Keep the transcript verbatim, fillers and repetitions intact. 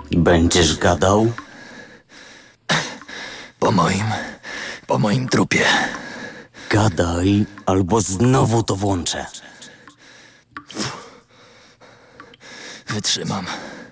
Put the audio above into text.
Będziesz gadał? Po moim... po moim trupie. Gadaj, albo znowu to włączę. Wytrzymam.